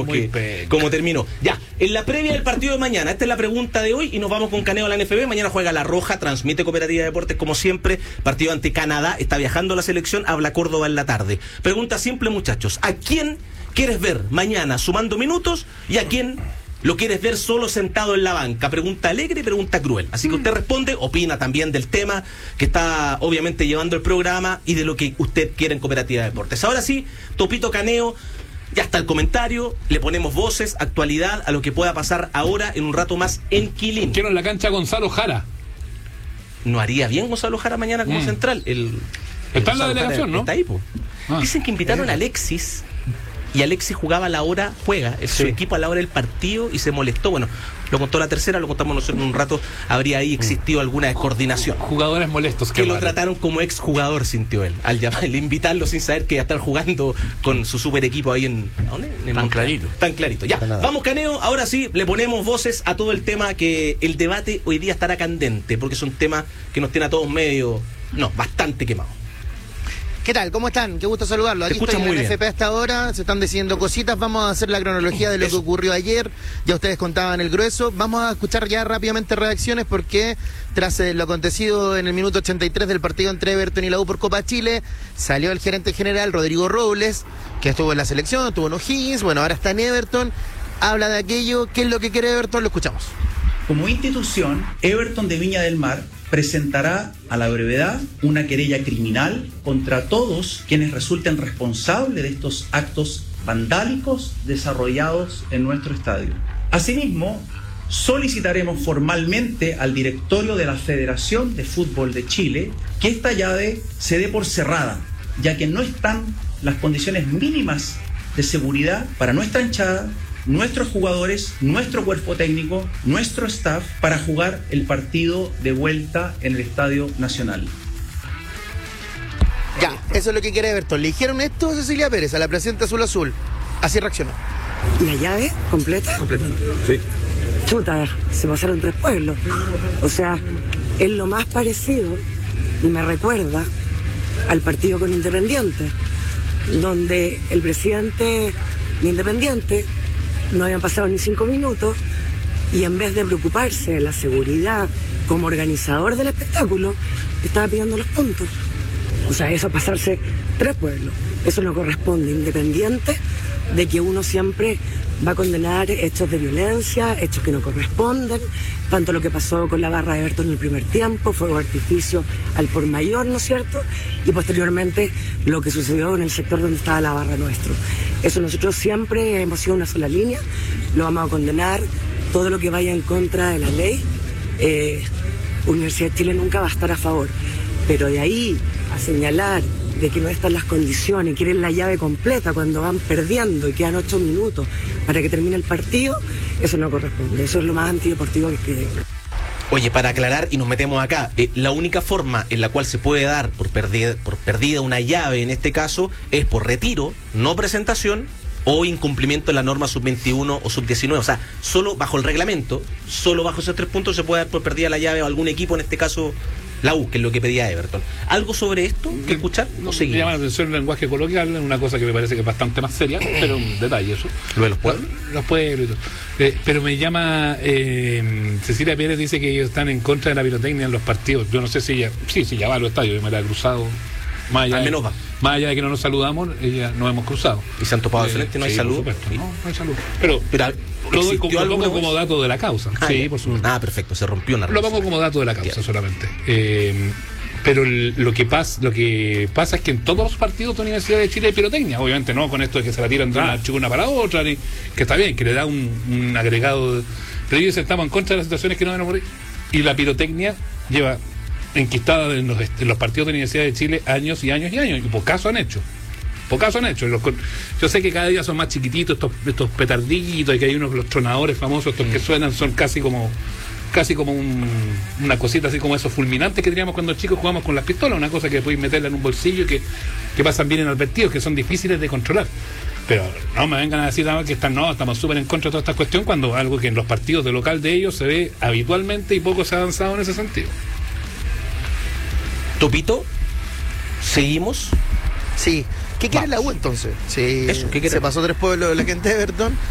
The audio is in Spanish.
sabemos cómo terminó. Ya, en la previa del partido de mañana, esta es la pregunta de hoy y nos vamos con Caneo a la NFB. Mañana juega La Roja, transmite Cooperativa de Deportes como siempre, partido ante Canadá, está viajando la selección, habla Córdoba en la tarde. Pregunta simple, muchachos, ¿a quién quieres ver mañana sumando minutos y a quién lo quieres ver solo sentado en la banca? Pregunta alegre y pregunta cruel. Así que usted responde, opina también del tema que está obviamente llevando el programa y de lo que usted quiere en Cooperativa de Deportes. Ahora sí, Topito Caneo, ya está el comentario, le ponemos voces, actualidad a lo que pueda pasar ahora en un rato más en Quilín. Quiero en la cancha Gonzalo Jara. ¿No haría bien Gonzalo Jara mañana como central? Está en la delegación, Jara, ¿no? Está ahí, po. Dicen que invitaron a Alexis. Y Alexis jugaba a la hora, su equipo a la hora del partido y se molestó. Bueno, lo contó La Tercera, lo contamos nosotros en un rato. Habría ahí existido alguna descoordinación. Jugadores molestos. Que lo trataron como exjugador, sintió él. Al invitarlo sin saber que iba a estar jugando con su super equipo ahí en tan clarito. Tan clarito. Ya, vamos Caneo. Ahora sí, le ponemos voces a todo el tema que el debate hoy día estará candente. Porque es un tema que nos tiene a todos bastante quemados. ¿Qué tal? ¿Cómo están? Qué gusto saludarlo. Aquí estoy en la NFP hasta ahora, se están decidiendo cositas, vamos a hacer la cronología de lo que ocurrió ayer, ya ustedes contaban el grueso, vamos a escuchar ya rápidamente reacciones porque tras lo acontecido en el minuto 83 del partido entre Everton y la U por Copa Chile, salió el gerente general Rodrigo Robles, que estuvo en la selección, estuvo en O'Higgins, bueno, ahora está en Everton, habla de aquello, ¿qué es lo que quiere Everton? Lo escuchamos. Como institución, Everton de Viña del Mar presentará a la brevedad una querella criminal contra todos quienes resulten responsables de estos actos vandálicos desarrollados en nuestro estadio. Asimismo, solicitaremos formalmente al directorio de la Federación de Fútbol de Chile que esta llave se dé por cerrada, ya que no están las condiciones mínimas de seguridad para nuestra hinchada, nuestros jugadores, nuestro cuerpo técnico, nuestro staff para jugar el partido de vuelta en el Estadio Nacional. Ya, eso es lo que quiere Everton. Le dijeron esto a Cecilia Pérez, a la presidenta Azul. Así reaccionó. ¿La llave completa? Completa, sí. Chuta, se pasaron 3 pueblos. O sea, es lo más parecido y me recuerda al partido con Independiente, donde el presidente de Independiente no habían pasado ni 5 minutos y en vez de preocuparse de la seguridad como organizador del espectáculo, estaba pidiendo los puntos. O sea, eso pasarse 3 pueblos. Eso no corresponde, independiente de que uno siempre va a condenar hechos de violencia, hechos que no corresponden, tanto lo que pasó con la barra de Everton en el primer tiempo, fuego de artificio al por mayor, ¿no es cierto? Y posteriormente lo que sucedió en el sector donde estaba la barra nuestro. Eso nosotros siempre hemos sido una sola línea, lo vamos a condenar, todo lo que vaya en contra de la ley, Universidad de Chile nunca va a estar a favor, pero de ahí a señalar de que no están las condiciones, quieren la llave completa cuando van perdiendo y quedan 8 minutos para que termine el partido, eso no corresponde, eso es lo más antideportivo que... Oye, para aclarar, y nos metemos acá, la única forma en la cual se puede dar por perdida una llave en este caso es por retiro, no presentación o incumplimiento de la norma sub-21 o sub-19, o sea, solo bajo el reglamento, solo bajo esos 3 puntos se puede dar por perdida la llave a algún equipo, en este caso la U, que es lo que pedía Everton. ¿Algo sobre esto que escuchar? No, me llama la atención el lenguaje coloquial, una cosa que me parece que es bastante más seria, pero un detalle eso. ¿Lo de los pueblos? Los pueblos y todo. Pero me llama, Cecilia Pérez dice que ellos están en contra de la pirotecnia en los partidos. Yo no sé si ella, sí, ya va a los estadios, yo me la he cruzado. Más allá de que no nos saludamos, ella nos hemos cruzado. ¿Y se han topado de frente? ¿No hay salud? Por supuesto, no hay salud. Pero lo doy como dato de la causa. Sí, por supuesto. Perfecto, se rompió una relación. Lo pongo como dato de la causa solamente. Pero lo que pasa es que en todos los partidos de la Universidad de Chile hay pirotecnia, obviamente no con esto de que se la tiran de una chicuna para otra, que está bien, que le da un agregado, pero ellos estamos en contra de las situaciones que no van a morir. Y la pirotecnia lleva enquistada en los partidos de la Universidad de Chile años y años y años, y pocas han hecho. Yo sé que cada día son más chiquititos estos petarditos, y que hay los tronadores famosos, estos que suenan, son casi como una cosita así como esos fulminantes que teníamos cuando chicos jugamos con las pistolas, una cosa que podéis meterla en un bolsillo y que pasan bien inadvertidos, que son difíciles de controlar. Pero no me vengan a decir que estamos súper en contra de toda esta cuestión, cuando algo que en los partidos de local de ellos se ve habitualmente y poco se ha avanzado en ese sentido. Topito, ¿seguimos? Sí. ¿Qué quiere la U entonces? Sí, eso, ¿qué quiere? Se pasó 3 pueblos de la gente de Everton.